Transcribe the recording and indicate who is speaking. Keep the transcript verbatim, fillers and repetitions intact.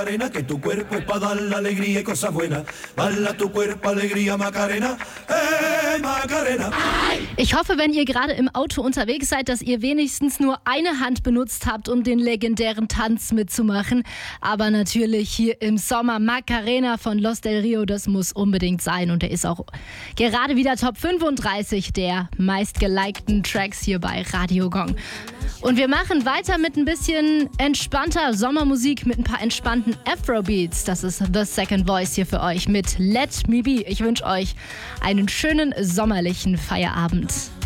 Speaker 1: Macarena, que tu cuerpo es para dar la alegría y cosas buenas. Bala tu cuerpo, alegría, Macarena, eh, Macarena.
Speaker 2: Ich hoffe, wenn ihr gerade im Auto unterwegs seid, dass ihr wenigstens nur eine Hand benutzt habt, um den legendären Tanz mitzumachen. Aber natürlich hier im Sommer Macarena von Los del Rio, das muss unbedingt sein. Und der ist auch gerade wieder Top fünfunddreißig der meistgelikten Tracks hier bei Radio Gong. Und wir machen weiter mit ein bisschen entspannter Sommermusik, mit ein paar entspannten Afrobeats. Das ist The Second Voice hier für euch mit Let Me Be. Ich wünsche euch einen schönen sommerlichen Feierabend.